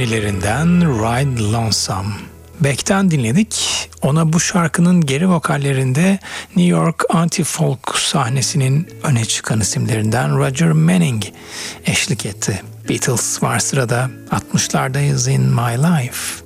efsanelerinden Ride Lonesome. Beck'ten dinledik. Ona bu şarkının geri vokallerinde New York anti-folk sahnesinin öne çıkan isimlerinden Roger Manning eşlik etti. Beatles var sırada. 60'lardayız in my life.